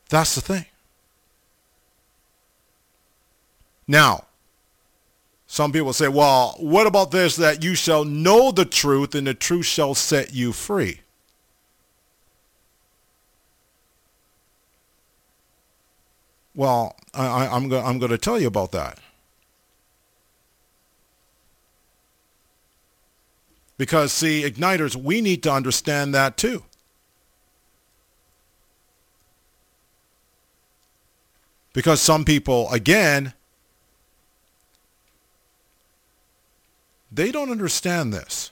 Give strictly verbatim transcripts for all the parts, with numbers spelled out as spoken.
That's the thing. Now, some people say, well, what about this, that you shall know the truth and the truth shall set you free? Well, I, I, I'm, go- I'm going to tell you about that. Because, see, Igniters, we need to understand that too. Because some people, again, they don't understand this.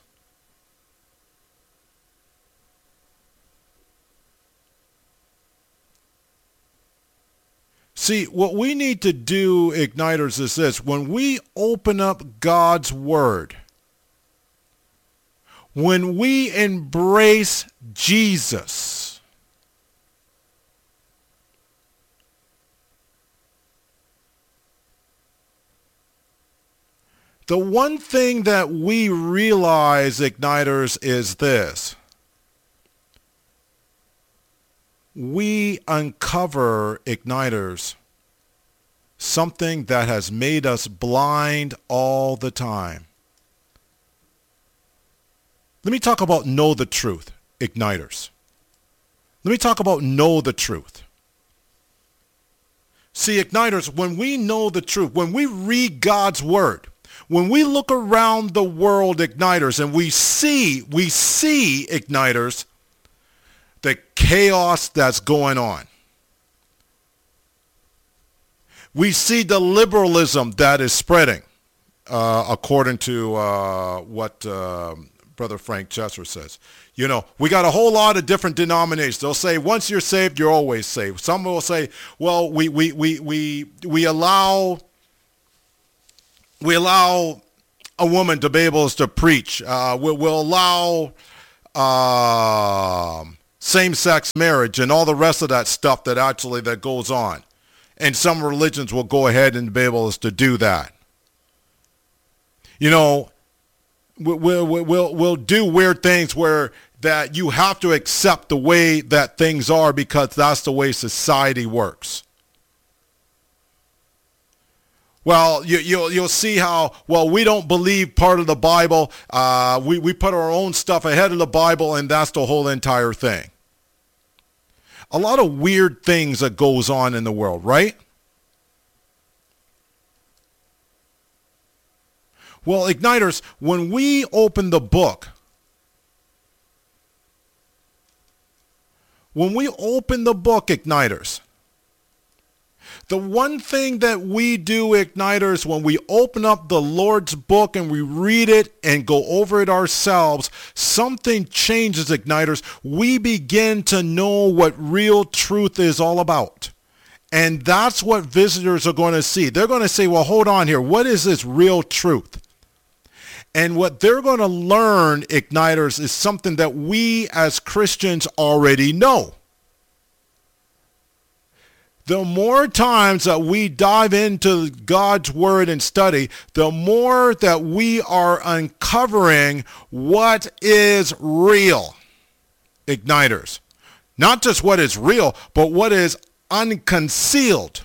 See, what we need to do, Igniters, is this. When we open up God's Word, when we embrace Jesus, the one thing that we realize, Igniters, is this. We uncover, Igniters, something that has made us blind all the time. Let me talk about know the truth, Igniters. Let me talk about know the truth. See, Igniters, when we know the truth, when we read God's Word, when we look around the world, Igniters, and we see, we see, Igniters, the chaos that's going on. We see the liberalism that is spreading, uh, according to uh, what uh, Brother Frank Chesser says. You know, we got a whole lot of different denominations. They'll say, once you're saved, you're always saved. Some will say, well, we we we we we allow we allow a woman to be able to preach. Uh, we, we'll allow uh, same-sex marriage and all the rest of that stuff that actually that goes on. And some religions will go ahead and be able to do that. You know, we'll, we'll, we'll, we'll do weird things where that you have to accept the way that things are because that's the way society works. Well, you, you'll, you'll see how, well, we don't believe part of the Bible. Uh, we, we put our own stuff ahead of the Bible, and that's the whole entire thing. A lot of weird things that goes on in the world, right? Well, Igniters, when we open the book, when we open the book, Igniters, the one thing that we do, Igniters, when we open up the Lord's book and we read it and go over it ourselves, something changes, Igniters. We begin to know what real truth is all about. And that's what visitors are going to see. They're going to say, well, hold on here. What is this real truth? And what they're going to learn, Igniters, is something that we as Christians already know. The more times that we dive into God's Word and study, the more that we are uncovering what is real, Igniters. Not just what is real, but what is unconcealed.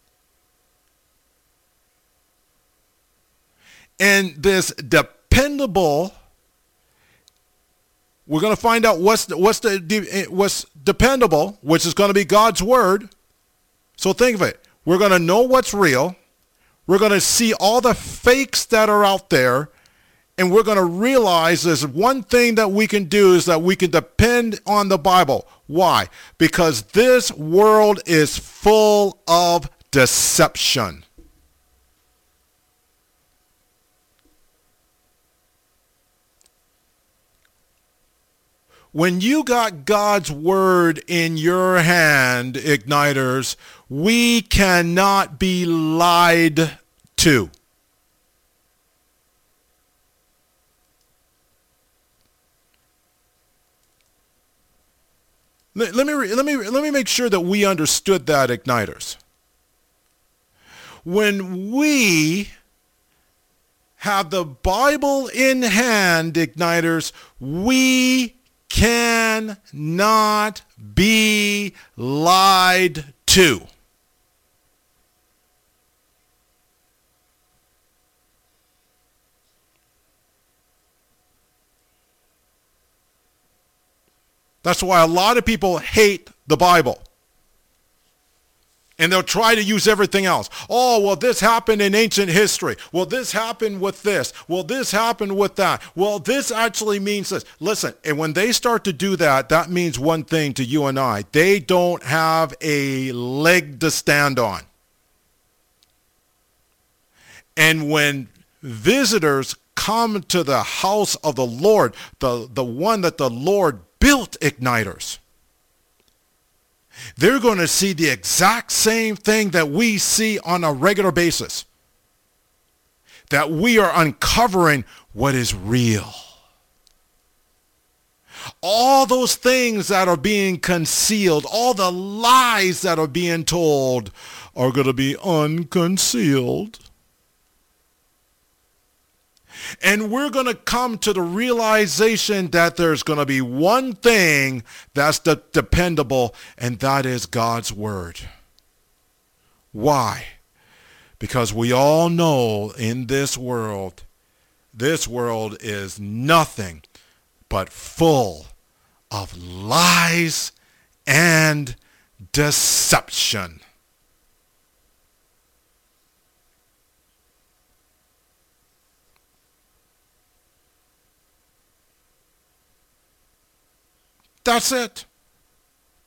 And this dependable, we're going to find out what's the, what's the what's dependable, which is going to be God's Word. So think of it. We're going to know what's real. We're going to see all the fakes that are out there. And we're going to realize there's one thing that we can do is that we can depend on the Bible. Why? Because this world is full of deception. When you got God's Word in your hand, Igniters, we cannot be lied to. Let, let me let me let me make sure that we understood that, Igniters. When we have the Bible in hand, Igniters, we cannot be lied too. That's why a lot of people hate the Bible. And they'll try to use everything else. Oh, well, this happened in ancient history. Well, this happened with this. Well, this happened with that. Well, this actually means this. Listen, and when they start to do that, that means one thing to you and I. They don't have a leg to stand on. And when visitors come to the house of the Lord, the, the one that the Lord built, Igniters, they're going to see the exact same thing that we see on a regular basis. That we are uncovering what is real. All those things that are being concealed, all the lies that are being told are going to be unconcealed. And we're going to come to the realization that there's going to be one thing that's de- dependable, and that is God's word. Why? Because we all know in this world, this world is nothing but full of lies and deception. That's it.